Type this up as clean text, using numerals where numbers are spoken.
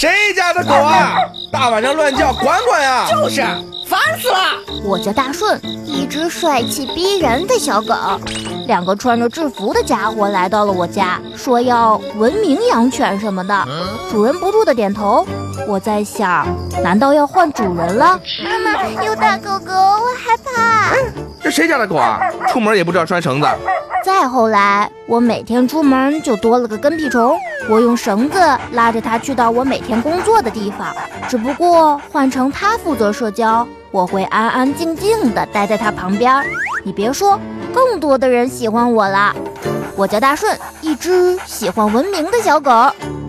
谁家的狗啊？大晚上乱叫，管管呀！ 就是，烦死了！ 我叫大顺，一只帅气逼人的小狗。2个穿着制服的家伙来到了我家，说要文明养犬什么的。主人不住地点头。我在想，难道要换主人了？ 妈妈，有大狗狗，我害怕。 这谁家的狗啊？出门也不知道拴绳子。 再后来，我每天出门就多了个跟屁虫，我用绳子拉着它去到我每天工作的地方。只不过换成它负责社交，我会安安静静地待在它旁边。你别说，更多的人喜欢我了。我叫大顺，一只喜欢文明的小狗。